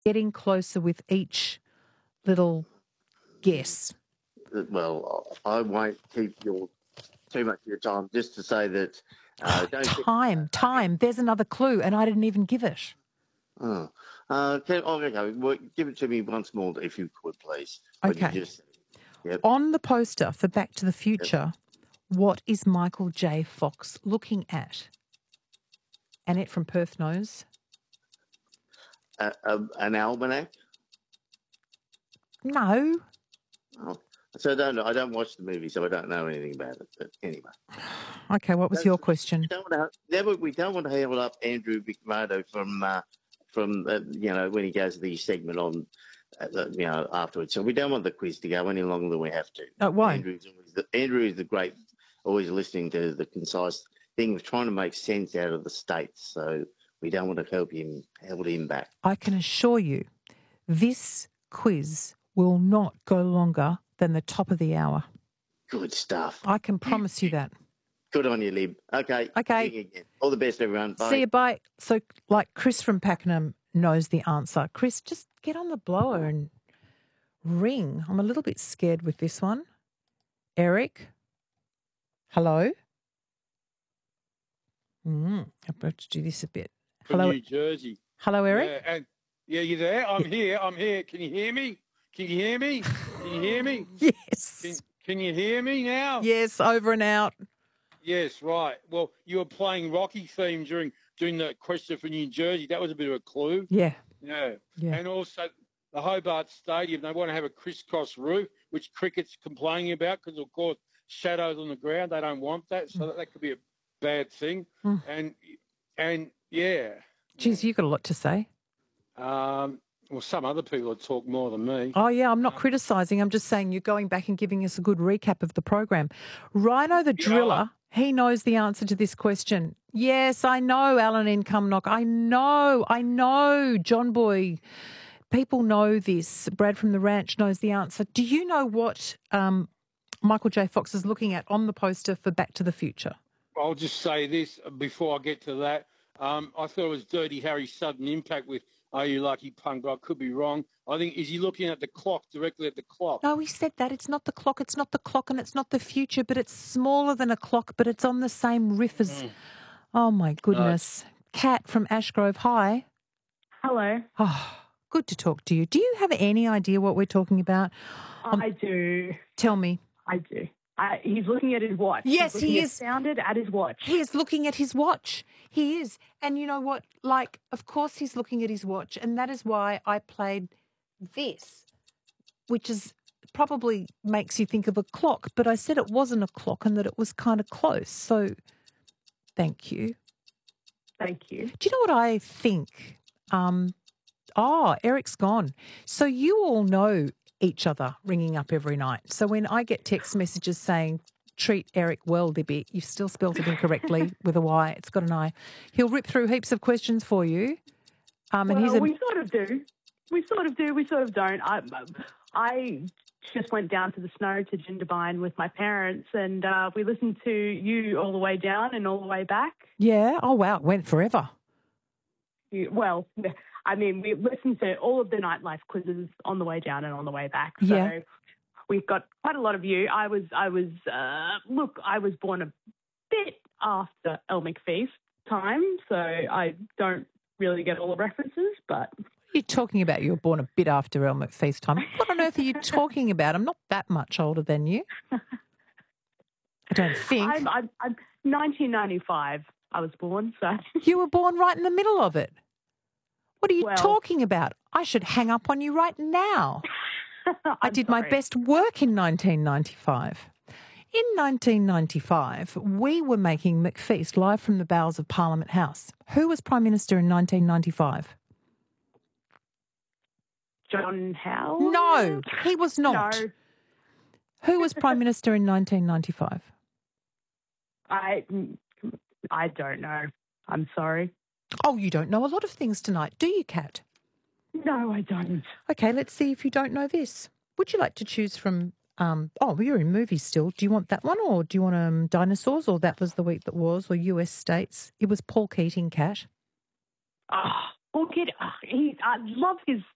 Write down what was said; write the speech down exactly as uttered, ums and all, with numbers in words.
getting closer with each little guess. Well, I won't keep your too much of your time. Just to say that uh, don't time, get, time. There's another clue, and I didn't even give it. Oh, uh, okay. Oh, okay. Well, give it to me once more, if you could, please. What Okay. You just, yep. On the poster for Back to the Future, yep. What is Michael J. Fox looking at? Annette from Perth knows. Uh, uh, an almanac? No. Oh. So I don't know. I don't watch the movie, so I don't know anything about it. But anyway. Okay, what was That's, your question? We don't want to, never, we don't want to hold up Andrew McMurdo from, uh, from uh, you know, when he goes to the segment on, uh, the, you know, afterwards. So we don't want the quiz to go any longer than we have to. No, it won't. Andrew's always the, Andrew is the great, always listening to the concise thing of trying to make sense out of the states. So we don't want to help him, hold him back. I can assure you, this quiz will not go longer than the top of the hour. Good stuff. I can promise you that. Good on you, Lib. Okay. Okay. All the best, everyone. Bye. See you, bye. So, like Chris from Pakenham knows the answer. Chris, just get on the blower and ring. I'm a little bit scared with this one. Eric? Hello? Mm, I'm about to do this a bit. From Hello, New Jersey. Hello, Eric? Yeah, and, yeah, you there? I'm here. I'm here. Can you hear me? Can you hear me? Can you hear me? Yes. Can, can you hear me now? Yes, over and out. Yes, right. Well, you were playing Rocky theme during doing the question for New Jersey. That was a bit of a clue. Yeah. Yeah. Yeah. And also the Hobart Stadium, they want to have a crisscross roof, which cricket's complaining about because, of course, shadows on the ground. They don't want that, so mm. that, that could be a bad thing. Mm. And, and yeah. Geez, you've got a lot to say. Um. Well, some other people would talk more than me. Oh, yeah, I'm not um, criticising. I'm just saying you're going back and giving us a good recap of the program. Rhino the Driller, yeah. He knows the answer to this question. Yes, I know, Alan in Cumnock. I know, I know, John Boy. People know this. Brad from the Ranch knows the answer. Do you know what um, Michael J. Fox is looking at on the poster for Back to the Future? I'll just say this before I get to that. Um, I thought it was Dirty Harry's Sudden Impact with Are You Lucky Punk, but I could be wrong. I think, is he looking at the clock, directly at the clock? No, he said that. It's not the clock, it's not the clock, and it's not the future, but it's smaller than a clock, but it's on the same riff as... Mm. Oh, my goodness. Uh, Kat from Ashgrove, hi. Hello. Oh, good to talk to you. Do you have any idea what we're talking about? Um, I do. Tell me. I do. Uh, he's looking at his watch. Yes, he's he is. is. Sounded at his watch. He is looking at his watch. He is. And you know what? Like, of course he's looking at his watch. And that is why I played this, which is probably makes you think of a clock. But I said it wasn't a clock and that it was kind of close. So thank you. Thank you. Do you know what I think? Um, oh, Eric's gone. So you all know each other ringing up every night. So when I get text messages saying, treat Eric well, Libby, you've still spelled it incorrectly with a Y, it's got an I. He'll rip through heaps of questions for you. Um, and well, he's a... we sort of do. We sort of do. We sort of don't. I, I just went down to the snow to Jindabyne with my parents and uh, we listened to you all the way down and all the way back. Yeah. Oh, wow. It went forever. Well, I mean, we listened to all of the nightlife quizzes on the way down and on the way back. So yeah. we've got quite a lot of you. I was, I was, uh, look, I was born a bit after Elle McFeast time, so I don't really get all the references, but... What are you talking about? You were born a bit after Elle McFeast time. What on earth are you talking about? I'm not that much older than you. I don't think. I'm, I'm, I'm nineteen ninety-five I was born, so... You were born right in the middle of it. What are you well, talking about? I should hang up on you right now. I did sorry. my best work in nineteen ninety-five. In nineteen ninety-five, we were making McFeast live from the bowels of Parliament House. Who was Prime Minister in nineteen ninety-five? John Howard? No, he was not. No. Who was Prime Minister in nineteen ninety-five? I, I don't know. I'm sorry. Oh, you don't know a lot of things tonight, do you, Kat? No, I don't. Okay, let's see if you don't know this. Would you like to choose from, um, oh, you're in movies still. Do you want that one or do you want um, Dinosaurs or That Was the Week That Was or U S States? It was Paul Keating, Kat. Oh, Paul Keating, oh, he, I love his